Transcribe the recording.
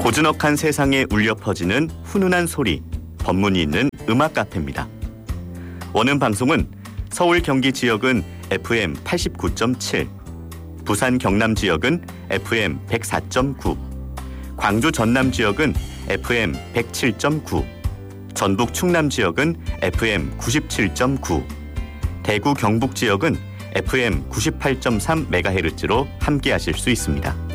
고즈넉한 세상에 울려 퍼지는 훈훈한 소리, 법문이 있는 음악 카페입니다. 원음 방송은 서울 경기 지역은 FM 89.7, 부산 경남 지역은 FM 104.9, 광주 전남 지역은 FM 107.9, 전북 충남 지역은 FM 97.9, 대구 경북 지역은 FM 98.3MHz로 함께하실 수 있습니다.